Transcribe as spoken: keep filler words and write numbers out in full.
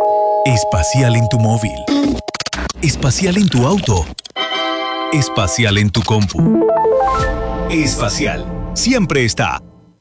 Espacial en tu móvil. Espacial en tu auto. Espacial en tu compu. Espacial siempre está